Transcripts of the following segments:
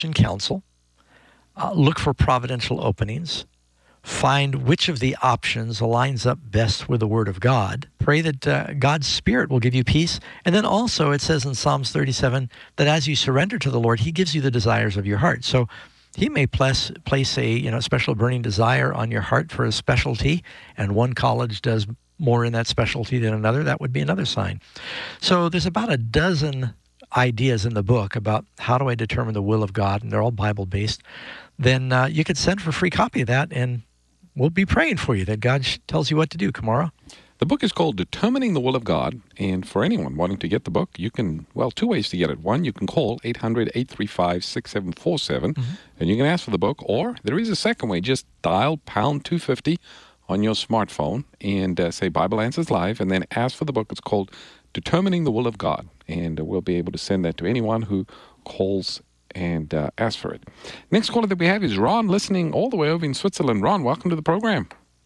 counsel, look for providential openings, find which of the options aligns up best with the Word of God. Pray that God's Spirit will give you peace. And then also it says in Psalms 37 that as you surrender to the Lord, He gives you the desires of your heart. So He may place a special burning desire on your heart for a specialty, and one college does more in that specialty than another. That would be another sign. So there's about a dozen ideas in the book about how do I determine the will of God, and they're all Bible-based. Then you could send for a free copy of that, and we'll be praying for you that God tells you what to do, Kamara. The book is called Determining the Will of God, and for anyone wanting to get the book, you can, two ways to get it. One, you can call 800-835-6747, and you can ask for the book, or there is a second way. Just dial pound 250 on your smartphone and say Bible Answers Live, and then ask for the book. It's called Determining the Will of God, and we'll be able to send that to anyone who calls and ask for it. Next caller that we have is Ron, listening all the way over in Switzerland. Ron, welcome to the program.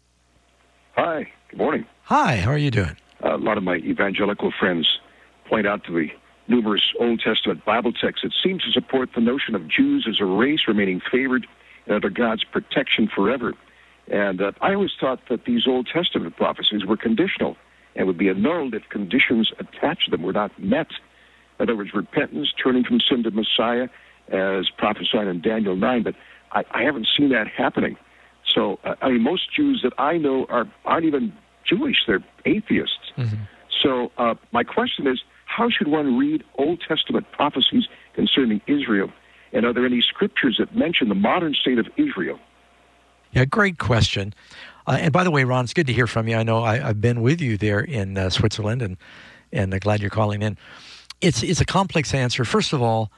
Hi, good morning. Hi, how are you doing? A lot of my evangelical friends point out to the numerous Old Testament Bible texts that seem to support the notion of Jews as a race remaining favored and under God's protection forever. And I always thought that these Old Testament prophecies were conditional and would be annulled if conditions attached to them were not met. In other words, repentance, turning from sin to Messiah, as prophesied in Daniel 9, but I haven't seen that happening. So, most Jews that I know aren't even Jewish, they're atheists. So my question is, how should one read Old Testament prophecies concerning Israel? And are there any scriptures that mention the modern state of Israel? Yeah, great question. And by the way, Ron, it's good to hear from you. I know I've been with you there in Switzerland, and I'm glad you're calling in. It's a complex answer. First of all,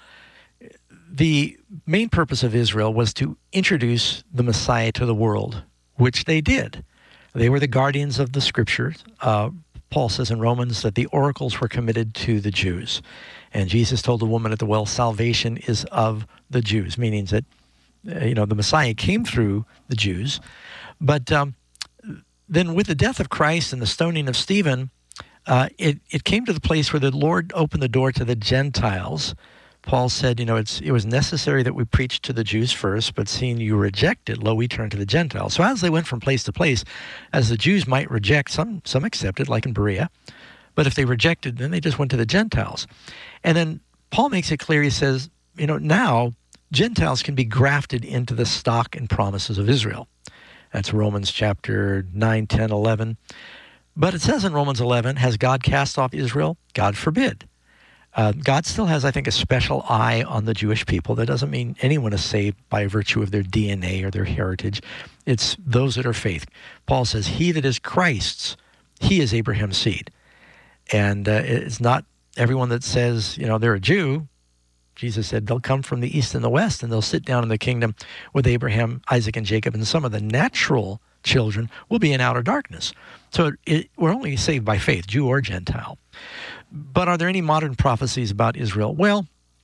the main purpose of Israel was to introduce the Messiah to the world, which they did. They were the guardians of the Scriptures. Paul says in Romans that the oracles were committed to the Jews. And Jesus told the woman at the well, salvation is of the Jews, meaning that, the Messiah came through the Jews. But then with the death of Christ and the stoning of Stephen, it came to the place where the Lord opened the door to the Gentiles. Paul said, it was necessary that we preach to the Jews first, but seeing you reject it, lo, we turn to the Gentiles. So as they went from place to place, as the Jews might reject, some accepted, like in Berea, but if they rejected, then they just went to the Gentiles. And then Paul makes it clear, he says, now Gentiles can be grafted into the stock and promises of Israel. That's Romans chapter 9, 10, 11. But it says in Romans 11, has God cast off Israel? God forbid. God still has, I think, a special eye on the Jewish people. That doesn't mean anyone is saved by virtue of their DNA or their heritage. It's those that are faith. Paul says, he that is Christ's, he is Abraham's seed. And it's not everyone that says, they're a Jew. Jesus said they'll come from the east and the west, and they'll sit down in the kingdom with Abraham, Isaac, and Jacob, and some of the natural children will be in outer darkness. So we're only saved by faith, Jew or Gentile. But are there any modern prophecies about Israel? Well,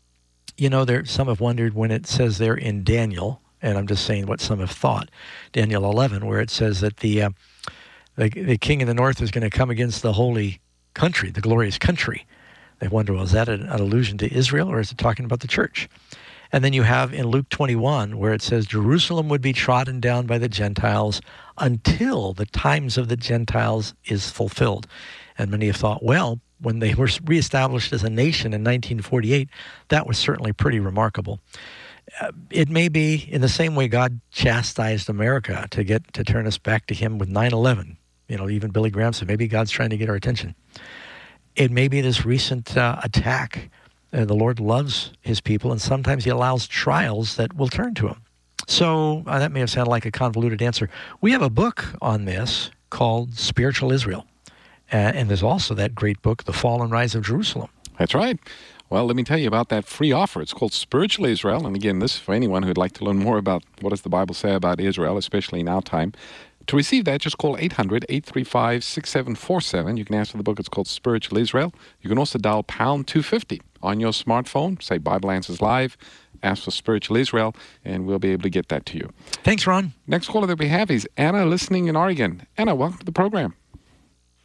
some have wondered when it says there in Daniel, and I'm just saying what some have thought, Daniel 11, where it says that the king in the north is going to come against the holy country, the glorious country. They wonder, well, is that an allusion to Israel, or is it talking about the church? And then you have in Luke 21, where it says Jerusalem would be trodden down by the Gentiles until the times of the Gentiles is fulfilled. And many have thought, well, when they were reestablished as a nation in 1948, that was certainly pretty remarkable. It may be in the same way God chastised America to turn us back to him with 9/11. Even Billy Graham said, maybe God's trying to get our attention. It may be this recent attack. The Lord loves his people, and sometimes he allows trials that will turn to him. So that may have sounded like a convoluted answer. We have a book on this called Spiritual Israel. And there's also that great book, The Fall and Rise of Jerusalem. That's right. Well, let me tell you about that free offer. It's called Spiritual Israel. And again, this is for anyone who'd like to learn more about what does the Bible say about Israel, especially in our time. To receive that, just call 800-835-6747. You can ask for the book. It's called Spiritual Israel. You can also dial pound 250 on your smartphone. Say Bible Answers Live. Ask for Spiritual Israel, and we'll be able to get that to you. Thanks, Ron. Next caller that we have is Anna, listening in Oregon. Anna, welcome to the program.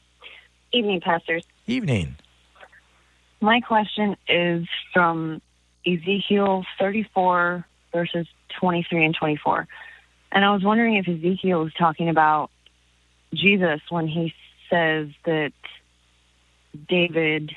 Evening, pastors. Evening. My question is from Ezekiel 34, verses 23 and 24. And I was wondering if Ezekiel is talking about Jesus when he says that David,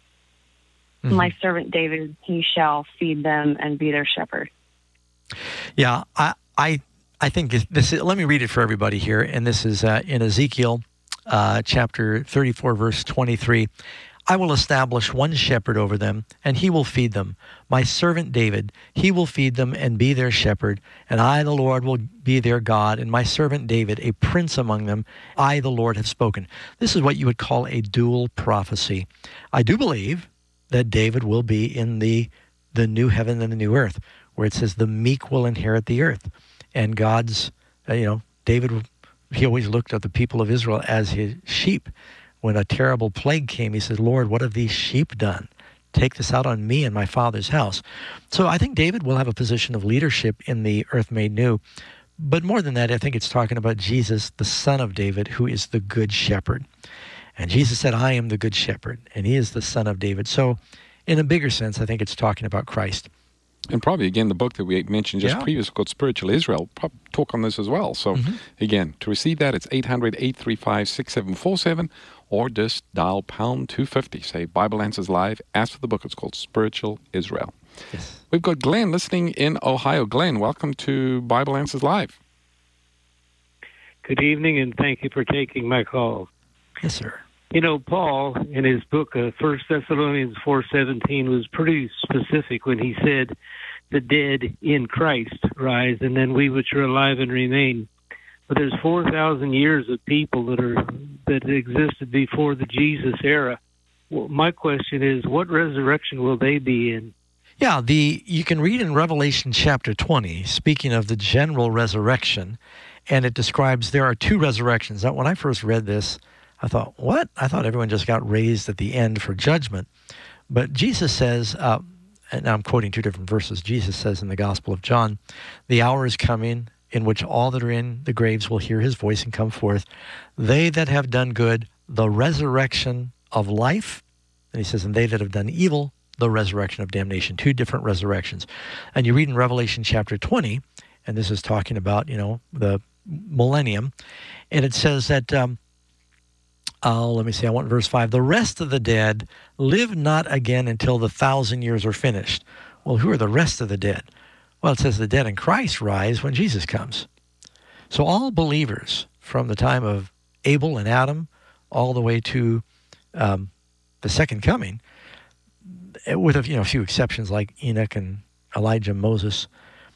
my servant David, he shall feed them and be their shepherd. Yeah, I think this is, let me read it for everybody here. And this is in Ezekiel chapter 34, verse 23. I will establish one shepherd over them, and he will feed them. My servant David, he will feed them and be their shepherd. And I, the Lord, will be their God, and my servant David, a prince among them. I, the Lord, have spoken. This is what you would call a dual prophecy. I do believe that David will be in the new heaven and the new earth, where it says the meek will inherit the earth. And God's, David, he always looked at the people of Israel as his sheep. When a terrible plague came, he said, Lord, what have these sheep done? Take this out on me and my father's house. So I think David will have a position of leadership in the earth made new. But more than that, I think it's talking about Jesus, the son of David, who is the good shepherd. And Jesus said, I am the good shepherd, and he is the son of David. So in a bigger sense, I think it's talking about Christ. And probably, again, the book that we mentioned just previously called Spiritual Israel, probably talk on this as well. So, again, to receive that, it's 800-835-6747, or just dial pound 250. Say Bible Answers Live. Ask for the book. It's called Spiritual Israel. Yes. We've got Glenn listening in Ohio. Glenn, welcome to Bible Answers Live. Good evening, and thank you for taking my call. Yes, sir. You know, Paul, in his book, 1 Thessalonians 4:17, was pretty specific when he said, the dead in Christ rise, and then we which are alive and remain. But there's 4,000 years of people that existed before the Jesus era. Well, my question is, what resurrection will they be in? Yeah, you can read in Revelation chapter 20, speaking of the general resurrection, and it describes there are two resurrections. Now, when I first read this, I thought, what? I thought everyone just got raised at the end for judgment. But Jesus says, and now I'm quoting two different verses, Jesus says in the Gospel of John, the hour is coming in which all that are in the graves will hear his voice and come forth. They that have done good, the resurrection of life. And he says, and they that have done evil, the resurrection of damnation. Two different resurrections. And you read in Revelation chapter 20, and this is talking about, the millennium, and it says that, let me see, I want verse 5. The rest of the dead live not again until the 1,000 years are finished. Well, who are the rest of the dead? Well, it says the dead in Christ rise when Jesus comes. So all believers from the time of Abel and Adam all the way to the second coming, with a few exceptions like Enoch and Elijah, Moses,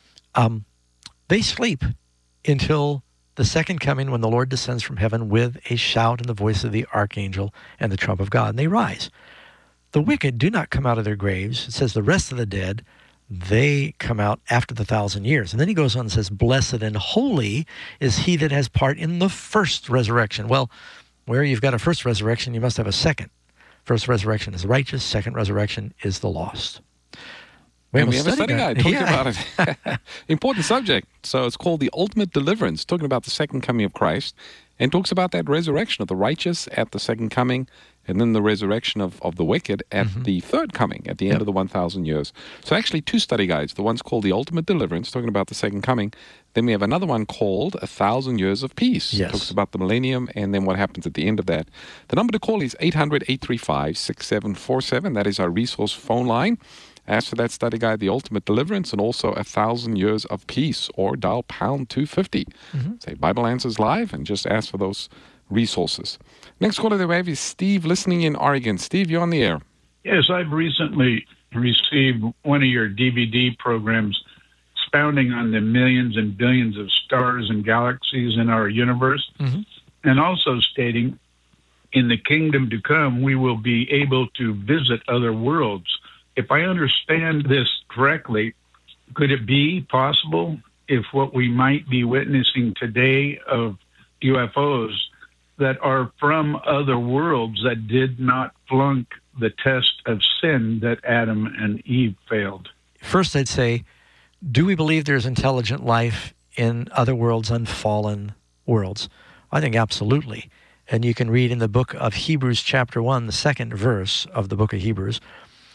they sleep until the second coming, when the Lord descends from heaven with a shout and the voice of the archangel and the trump of God, and they rise. The wicked do not come out of their graves. It says the rest of the dead, they come out after the 1,000 years. And then he goes on and says, blessed and holy is he that has part in the first resurrection. Well, where you've got a first resurrection, you must have a second. First resurrection is the righteous. Second resurrection is the lost. We have a study guide talking about it. Important subject. So it's called The Ultimate Deliverance, talking about the second coming of Christ, and talks about that resurrection of the righteous at the second coming, and then the resurrection of the wicked at the third coming, at the end of the 1,000 years. So actually two study guides. The one's called The Ultimate Deliverance, talking about the second coming. Then we have another one called 1,000 Years of Peace. Yes. It talks about the millennium and then what happens at the end of that. The number to call is 800-835-6747. That is our resource phone line. Ask for that study guide, The Ultimate Deliverance, and also 1,000 Years of Peace, or dial pound 250. Say Bible Answers Live and just ask for those resources. Next caller that we have is Steve, listening in Oregon. Steve, you're on the air. Yes, I've recently received one of your DVD programs expounding on the millions and billions of stars and galaxies in our universe, and also stating in the kingdom to come we will be able to visit other worlds. If I understand this correctly, could it be possible if what we might be witnessing today of UFOs that are from other worlds that did not flunk the test of sin that Adam and Eve failed? First, I'd say, do we believe there's intelligent life in other worlds, unfallen worlds? I think absolutely. And you can read in the book of Hebrews chapter 1, the second verse of the book of Hebrews,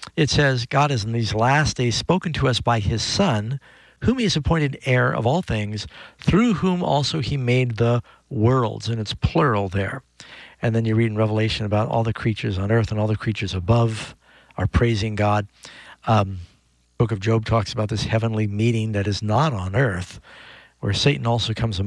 it says, God has in these last days spoken to us by his Son, whom he has appointed heir of all things, through whom also he made the worlds, and it's plural there. And then you read in Revelation about all the creatures on earth and all the creatures above are praising God. Book of Job talks about this heavenly meeting that is not on earth, where Satan also comes